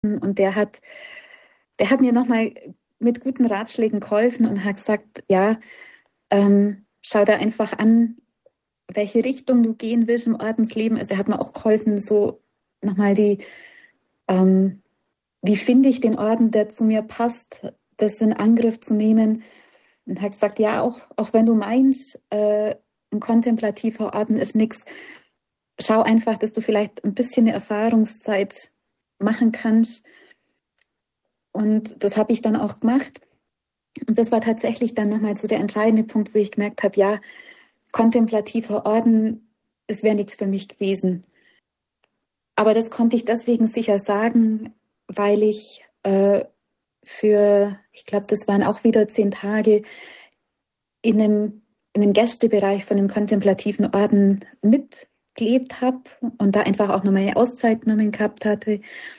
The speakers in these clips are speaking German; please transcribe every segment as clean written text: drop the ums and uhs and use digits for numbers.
und der hat mir nochmal mit guten Ratschlägen geholfen und hat gesagt, ja, schau da einfach an, welche Richtung du gehen willst im Ordensleben. Also er hat mir auch geholfen, so nochmal wie finde ich den Orden, der zu mir passt, das in Angriff zu nehmen. Und hat gesagt, ja, auch wenn du meinst, ein kontemplativer Orden ist nichts, schau einfach, dass du vielleicht ein bisschen eine Erfahrungszeit machen kannst. Und das habe ich dann auch gemacht. Und das war tatsächlich dann nochmal so der entscheidende Punkt, wo ich gemerkt habe, ja, kontemplativer Orden, es wäre nichts für mich gewesen. Aber das konnte ich deswegen sicher sagen, weil ich ich glaube, das waren auch wieder 10 Tage, in einem Gästebereich von einem kontemplativen Orden mitgelebt habe und da einfach auch nochmal eine Auszeit genommen gehabt hatte.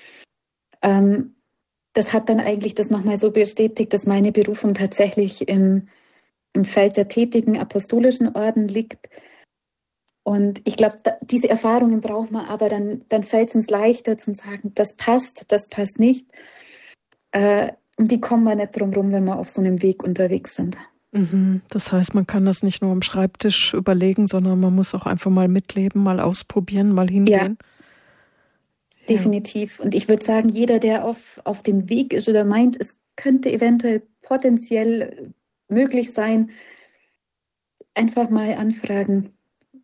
Das hat dann eigentlich das nochmal so bestätigt, dass meine Berufung tatsächlich im Feld der tätigen apostolischen Orden liegt. Und ich glaube, diese Erfahrungen braucht man, aber dann fällt es uns leichter zu sagen, das passt nicht. Und die kommen wir nicht drum rum, wenn wir auf so einem Weg unterwegs sind. Das heißt, man kann das nicht nur am Schreibtisch überlegen, sondern man muss auch einfach mal mitleben, mal ausprobieren, mal hingehen. Ja, definitiv. Und ich würde sagen, jeder, der auf dem Weg ist oder meint, es könnte eventuell potenziell möglich sein, einfach mal anfragen.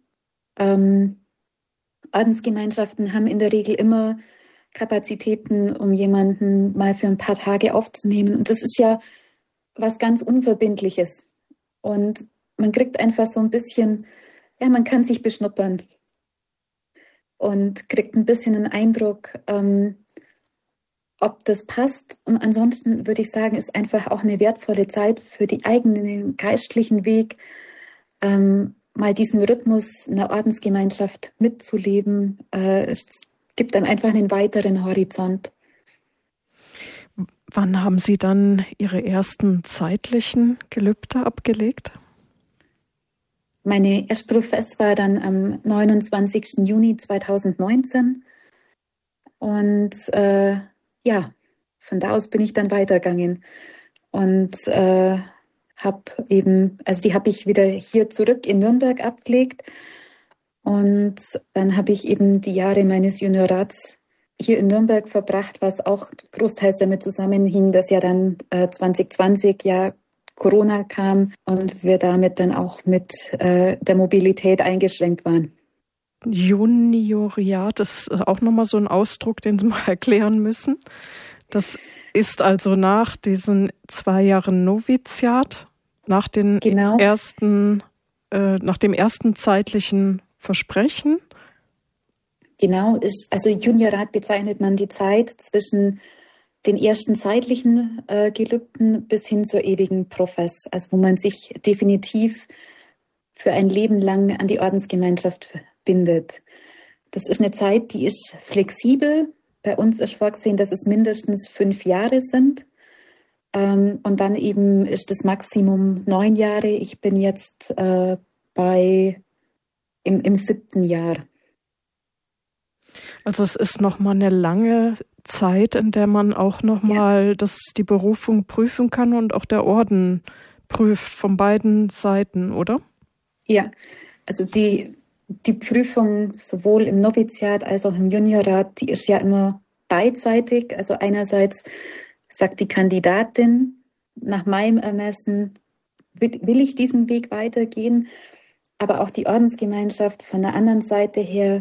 Ordensgemeinschaften haben in der Regel immer Kapazitäten, um jemanden mal für ein paar Tage aufzunehmen. Und das ist ja was ganz Unverbindliches. Und man kriegt einfach so ein bisschen, ja, man kann sich beschnuppern und kriegt ein bisschen einen Eindruck, ob das passt. Und ansonsten würde ich sagen, ist einfach auch eine wertvolle Zeit für die eigenen geistlichen Weg, mal diesen Rhythmus einer Ordensgemeinschaft mitzuleben. Es gibt einem einfach einen weiteren Horizont. Wann haben Sie dann Ihre ersten zeitlichen Gelübde abgelegt? Meine Erstprofess war dann am 29. Juni 2019. Und von da aus bin ich dann weitergegangen. Und die habe ich wieder hier zurück in Nürnberg abgelegt. Und dann habe ich eben die Jahre meines Juniorats hier in Nürnberg verbracht, was auch großteils damit zusammenhing, dass ja dann 2020 ja Corona kam und wir damit dann auch mit der Mobilität eingeschränkt waren. Junioriat ist auch nochmal so ein Ausdruck, den Sie mal erklären müssen. Das ist also nach diesen 2 Jahren Noviziat, nach dem ersten zeitlichen Versprechen. Genau, also Juniorat bezeichnet man die Zeit zwischen den ersten zeitlichen Gelübden bis hin zur ewigen Profess, also wo man sich definitiv für ein Leben lang an die Ordensgemeinschaft bindet. Das ist eine Zeit, die ist flexibel. Bei uns ist vorgesehen, dass es mindestens 5 Jahre sind. Und dann eben ist das Maximum 9 Jahre. Ich bin jetzt im 7. Jahr. Also es ist nochmal eine lange Zeit, in der man auch nochmal die Berufung prüfen kann und auch der Orden prüft von beiden Seiten, oder? Ja, also die Prüfung sowohl im Noviziat als auch im Juniorat, die ist ja immer beidseitig. Also einerseits sagt die Kandidatin, nach meinem Ermessen will ich diesen Weg weitergehen, aber auch die Ordensgemeinschaft von der anderen Seite her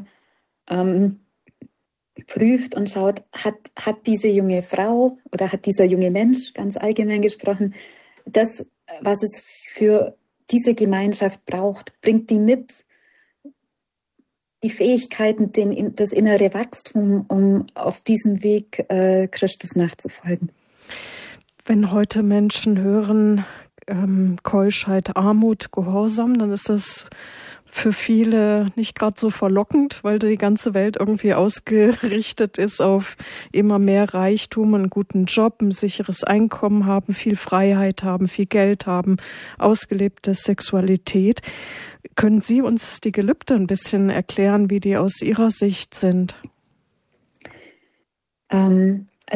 prüft und schaut, hat diese junge Frau oder hat dieser junge Mensch, ganz allgemein gesprochen, das, was es für diese Gemeinschaft braucht, bringt die mit, die Fähigkeiten, das innere Wachstum, um auf diesem Weg Christus nachzufolgen. Wenn heute Menschen hören, Keuschheit, Armut, Gehorsam, dann ist das für viele nicht gerade so verlockend, weil die ganze Welt irgendwie ausgerichtet ist auf immer mehr Reichtum, einen guten Job, ein sicheres Einkommen haben, viel Freiheit haben, viel Geld haben, ausgelebte Sexualität. Können Sie uns die Gelübde ein bisschen erklären, wie die aus Ihrer Sicht sind?